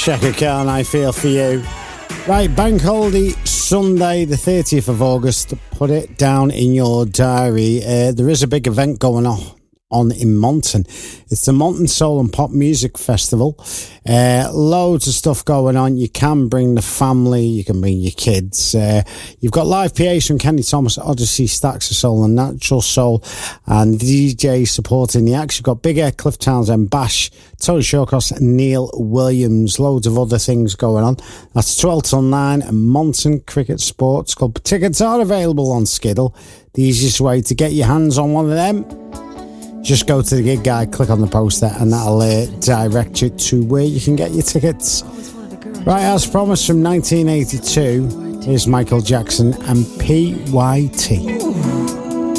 Chaka Khan, I Feel For You. Right, Bank Holiday Sunday, the 30th of August. Put it down in your diary. There is a big event going on in Monton. It's the Monton Soul and Pop Music Festival. Loads of stuff going on. You can bring the family, you can bring your kids. You've got live PAs from Kenny Thomas, Odyssey, Stacks of Soul and Natural Soul, and DJ supporting the act. You've got Big Air, Cliff Townsend, Bash, Tony Shawcross, Neil Williams, loads of other things going on. That's 12 till 9 at Monton Cricket Sports Club. Tickets are available on Skiddle. The easiest way to get your hands on one of them, just go to the gig guide, click on the poster, and that'll direct you to where you can get your tickets. Right, as promised, from 1982, here's Michael Jackson and PYT.